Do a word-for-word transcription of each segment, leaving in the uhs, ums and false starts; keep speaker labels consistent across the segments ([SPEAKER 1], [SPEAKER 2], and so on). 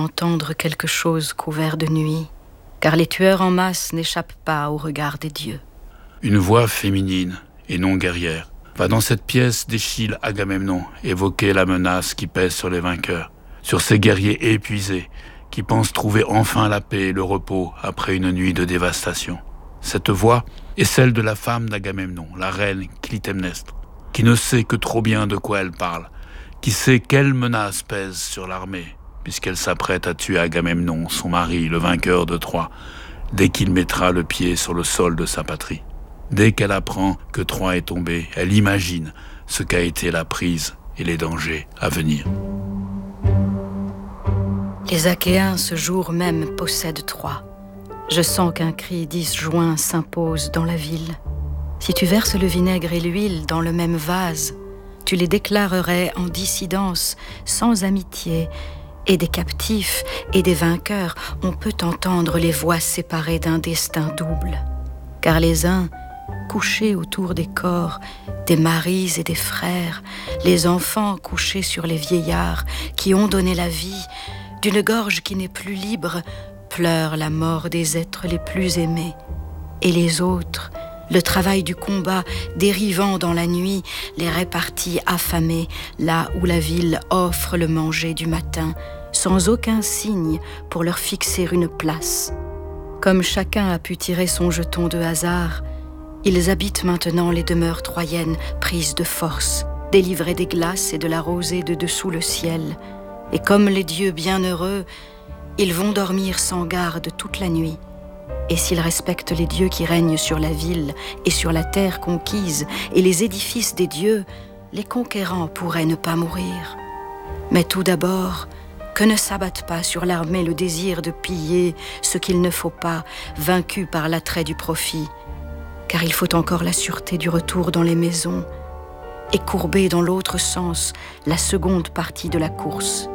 [SPEAKER 1] entendre quelque chose couvert de nuit, car les tueurs en masse n'échappent pas au regard des dieux.
[SPEAKER 2] Une voix féminine, et non guerrière, va dans cette pièce d'Échille Agamemnon évoquer la menace qui pèse sur les vainqueurs, sur ces guerriers épuisés qui pensent trouver enfin la paix et le repos après une nuit de dévastation. Cette voix est celle de la femme d'Agamemnon, la reine Clytemnestre, qui ne sait que trop bien de quoi elle parle, qui sait quelle menace pèse sur l'armée, puisqu'elle s'apprête à tuer Agamemnon, son mari, le vainqueur de Troie, dès qu'il mettra le pied sur le sol de sa patrie. Dès qu'elle apprend que Troie est tombée, elle imagine ce qu'a été la prise et les dangers à venir.
[SPEAKER 1] Les Achéens ce jour même possèdent Troie. Je sens qu'un cri disjoint s'impose dans la ville. Si tu verses le vinaigre et l'huile dans le même vase, tu les déclarerais en dissidence, sans amitié, et des captifs et des vainqueurs, on peut entendre les voix séparées d'un destin double. Car les uns, couchés autour des corps, des maris et des frères, les enfants couchés sur les vieillards qui ont donné la vie, d'une gorge qui n'est plus libre, pleurent la mort des êtres les plus aimés. Et les autres, le travail du combat dérivant dans la nuit, les répartis affamés, là où la ville offre le manger du matin, sans aucun signe pour leur fixer une place. Comme chacun a pu tirer son jeton de hasard, ils habitent maintenant les demeures troyennes prises de force, délivrées des glaces et de la rosée de dessous le ciel. Et comme les dieux bienheureux, ils vont dormir sans garde toute la nuit. Et s'ils respectent les dieux qui règnent sur la ville et sur la terre conquise et les édifices des dieux, les conquérants pourraient ne pas mourir. Mais tout d'abord, que ne s'abatte pas sur l'armée le désir de piller ce qu'il ne faut pas, vaincu par l'attrait du profit. Car il faut encore la sûreté du retour dans les maisons et courber dans l'autre sens la seconde partie de la course.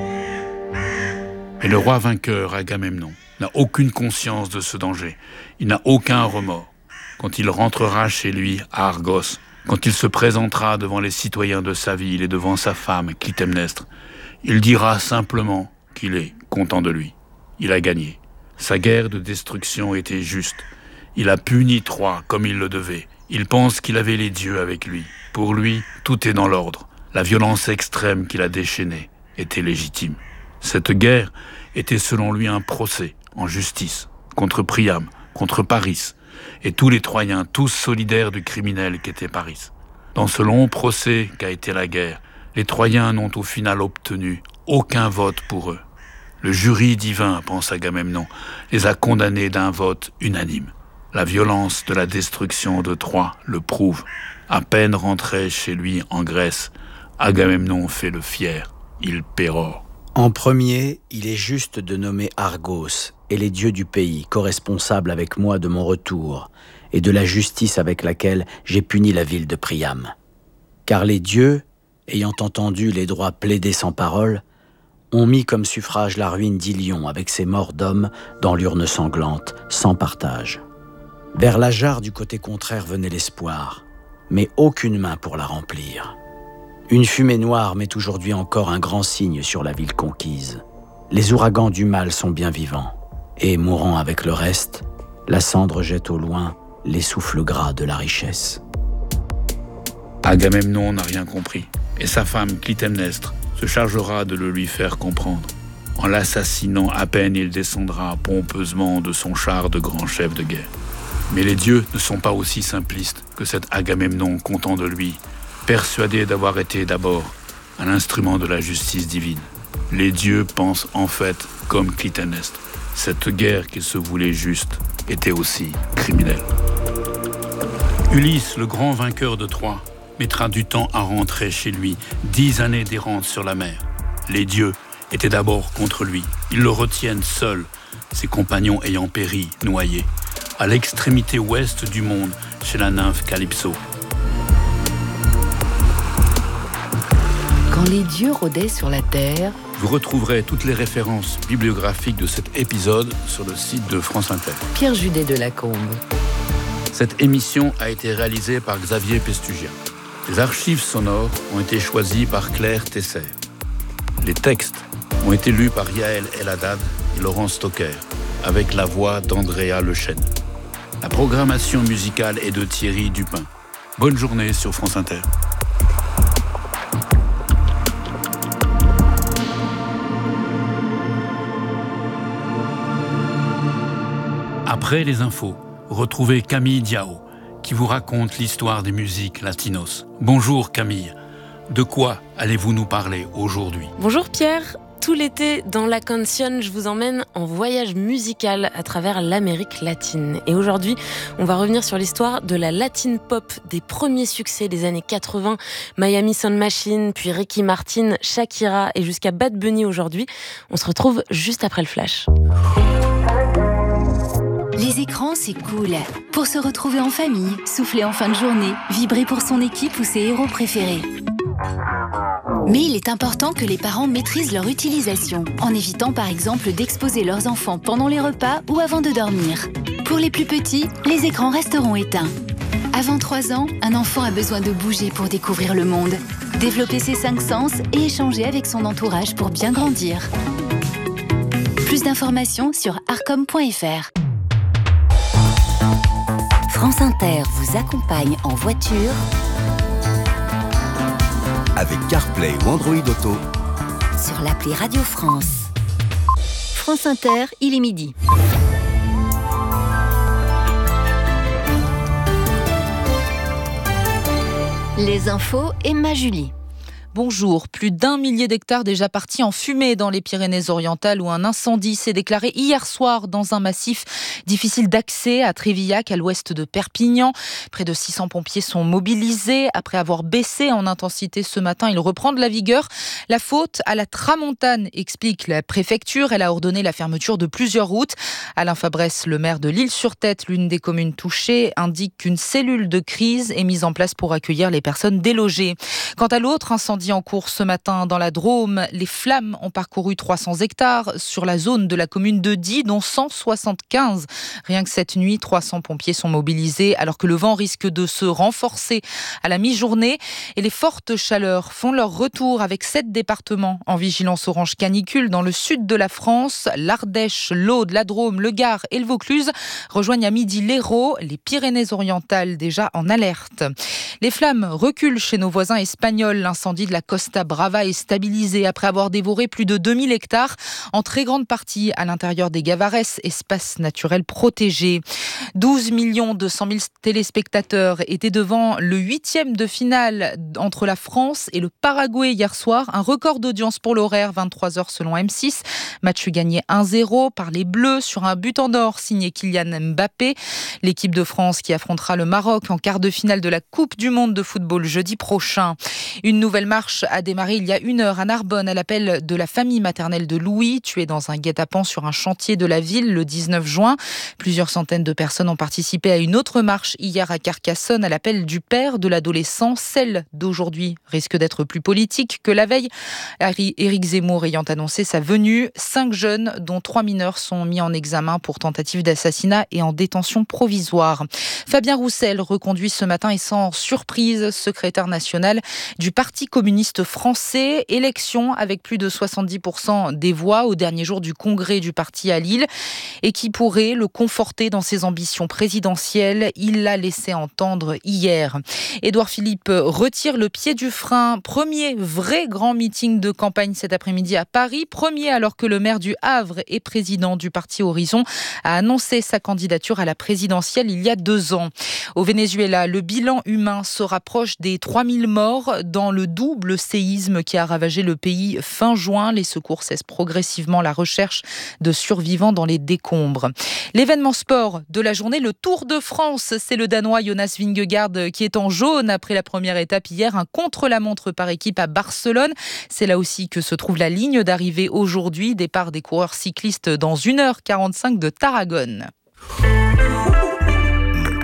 [SPEAKER 2] Mais le roi vainqueur, Agamemnon, n'a aucune conscience de ce danger. Il n'a aucun remords. Quand il rentrera chez lui à Argos, quand il se présentera devant les citoyens de sa ville et devant sa femme, Clytemnestre, il dira simplement qu'il est content de lui. Il a gagné. Sa guerre de destruction était juste. Il a puni Troie comme il le devait. Il pense qu'il avait les dieux avec lui. Pour lui, tout est dans l'ordre. La violence extrême qu'il a déchaînée était légitime. Cette guerre était selon lui un procès en justice contre Priam, contre Paris et tous les Troyens, tous solidaires du criminel qu'était Paris. Dans ce long procès qu'a été la guerre, les Troyens n'ont au final obtenu aucun vote pour eux. Le jury divin, pense Agamemnon, les a condamnés d'un vote unanime. La violence de la destruction de Troie le prouve. À peine rentré chez lui en Grèce, Agamemnon fait le fier, il pérore.
[SPEAKER 3] En premier, il est juste de nommer Argos et les dieux du pays, corresponsables avec moi de mon retour et de la justice avec laquelle j'ai puni la ville de Priam. Car les dieux, ayant entendu les droits plaidés sans parole, ont mis comme suffrage la ruine d'Ilion avec ses morts d'hommes dans l'urne sanglante, sans partage. Vers la jarre du côté contraire venait l'espoir, mais aucune main pour la remplir. Une fumée noire met aujourd'hui encore un grand signe sur la ville conquise. Les ouragans du mal sont bien vivants, et mourant avec le reste, la cendre jette au loin les souffles gras de la richesse.
[SPEAKER 2] Agamemnon n'a rien compris, et sa femme Clytemnestre se chargera de le lui faire comprendre. En l'assassinant, à peine il descendra pompeusement de son char de grand chef de guerre. Mais les dieux ne sont pas aussi simplistes que cet Agamemnon content de lui, persuadé d'avoir été d'abord un instrument de la justice divine. Les dieux pensent en fait comme Clytemnestre. Cette guerre qu'il se voulait juste était aussi criminelle. Ulysse, le grand vainqueur de Troie, mettra du temps à rentrer chez lui, dix années d'errance sur la mer. Les dieux étaient d'abord contre lui. Ils le retiennent seul, ses compagnons ayant péri, noyés, à l'extrémité ouest du monde, chez la nymphe Calypso.
[SPEAKER 4] Quand les dieux rôdaient sur la terre,
[SPEAKER 2] vous retrouverez toutes les références bibliographiques de cet épisode sur le site de France Inter.
[SPEAKER 4] Pierre Judet de Lacombe.
[SPEAKER 2] Cette émission a été réalisée par Xavier Pestugien. Les archives sonores ont été choisies par Claire Tesser. Les textes ont été lus par Yael El-Haddad et Laurent Stocker, avec la voix d'Andrea Lechêne. La programmation musicale est de Thierry Dupin. Bonne journée sur France Inter. Après les infos, retrouvez Camille Diao, qui vous raconte l'histoire des musiques latinos. Bonjour Camille, de quoi allez-vous nous parler aujourd'hui ?
[SPEAKER 5] Bonjour Pierre, tout l'été dans La Canción, je vous emmène en voyage musical à travers l'Amérique latine. Et aujourd'hui, on va revenir sur l'histoire de la latine pop, des premiers succès des années quatre-vingts, Miami Sound Machine, puis Ricky Martin, Shakira et jusqu'à Bad Bunny aujourd'hui. On se retrouve juste après le flash.
[SPEAKER 6] Les écrans, c'est cool. Pour se retrouver en famille, souffler en fin de journée, vibrer pour son équipe ou ses héros préférés. Mais il est important que les parents maîtrisent leur utilisation, en évitant par exemple d'exposer leurs enfants pendant les repas ou avant de dormir. Pour les plus petits, les écrans resteront éteints. Avant trois ans, un enfant a besoin de bouger pour découvrir le monde, développer ses cinq sens et échanger avec son entourage pour bien grandir. Plus d'informations sur arcom point f r.
[SPEAKER 7] France Inter vous accompagne en voiture
[SPEAKER 8] avec CarPlay ou Android Auto
[SPEAKER 7] sur l'appli Radio France.
[SPEAKER 6] France Inter, il est midi. Les infos, Emma Julie.
[SPEAKER 9] Bonjour. Plus d'un millier d'hectares déjà partis en fumée dans les Pyrénées-Orientales où un incendie s'est déclaré hier soir dans un massif difficile d'accès à Trévillac, à l'ouest de Perpignan. Près de six cents pompiers sont mobilisés. Après avoir baissé en intensité ce matin, il reprend de la vigueur. La faute à la tramontane, explique la préfecture. Elle a ordonné la fermeture de plusieurs routes. Alain Fabresse, le maire de l'Île-sur-Tête, l'une des communes touchées, indique qu'une cellule de crise est mise en place pour accueillir les personnes délogées. Quant à l'autre incendie en cours ce matin dans la Drôme, les flammes ont parcouru trois cents hectares sur la zone de la commune de Die, dont cent soixante-quinze. Rien que cette nuit, trois cents pompiers sont mobilisés alors que le vent risque de se renforcer à la mi-journée et les fortes chaleurs font leur retour avec sept départements en vigilance orange canicule dans le sud de la France. L'Ardèche, l'Aude, la Drôme, le Gard et le Vaucluse rejoignent à midi l'Hérault, les Pyrénées-Orientales déjà en alerte. Les flammes reculent chez nos voisins espagnols. L'incendie de la Costa Brava est stabilisé après avoir dévoré plus de deux mille hectares, en très grande partie à l'intérieur des Gavares, espace naturel protégé. douze millions deux cent mille téléspectateurs étaient devant le huitième de finale entre la France et le Paraguay hier soir. Un record d'audience pour l'horaire, vingt-trois heures selon M six. Match gagné un zéro par les Bleus sur un but en or signé Kylian Mbappé. L'équipe de France qui affrontera le Maroc en quart de finale de la Coupe du monde de football jeudi prochain. Une nouvelle marche a démarré il y a une heure à Narbonne à l'appel de la famille maternelle de Louis, tué dans un guet-apens sur un chantier de la ville le dix-neuf juin. Plusieurs centaines de personnes ont participé à une autre marche hier à Carcassonne à l'appel du père de l'adolescent. Celle d'aujourd'hui risque d'être plus politique que la veille. Éric Zemmour ayant annoncé sa venue, cinq jeunes, dont trois mineurs, sont mis en examen pour tentative d'assassinat et en détention provisoire. Fabien Roussel, reconduit ce matin et sans surprise, secrétaire national du Parti communiste français. Élection avec plus de soixante-dix pour cent des voix au dernier jour du congrès du parti à Lille et qui pourrait le conforter dans ses ambitions présidentielles. Il l'a laissé entendre hier. Édouard Philippe retire le pied du frein. Premier vrai grand meeting de campagne cet après-midi à Paris. Premier alors que le maire du Havre et président du parti Horizon a annoncé sa candidature à la présidentielle il y a deux ans. Au Venezuela, le bilan humain se rapproche des trois mille morts dans le double séisme qui a ravagé le pays fin juin. Les secours cessent progressivement la recherche de survivants dans les décombres. L'événement sport de la journée, le Tour de France. C'est le Danois Jonas Vingegaard qui est en jaune après la première étape hier. Un contre-la-montre par équipe à Barcelone. C'est là aussi que se trouve la ligne d'arrivée aujourd'hui. Départ des coureurs cyclistes dans une heure quarante-cinq de Tarragone.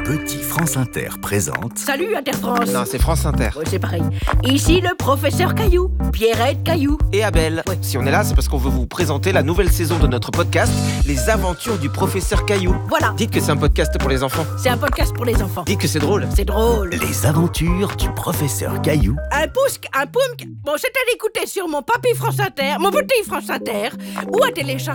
[SPEAKER 8] Petit France Inter présente...
[SPEAKER 10] Salut Inter-France.
[SPEAKER 11] Non, c'est France Inter.
[SPEAKER 10] Ouais, c'est pareil. Ici le professeur Caillou, Pierrette Caillou.
[SPEAKER 11] Et Abel.
[SPEAKER 10] Ouais.
[SPEAKER 11] Si on est là, c'est parce qu'on veut vous présenter la nouvelle saison de notre podcast, Les Aventures du professeur Caillou.
[SPEAKER 10] Voilà.
[SPEAKER 11] Dites que c'est un podcast pour les enfants.
[SPEAKER 10] C'est un podcast pour les enfants.
[SPEAKER 11] Dites que c'est drôle.
[SPEAKER 10] C'est drôle.
[SPEAKER 8] Les Aventures du professeur Caillou.
[SPEAKER 10] Un pouce, un poum. Bon, c'est à l'écouter sur mon papy France Inter, mon petit France Inter, ou à télécharger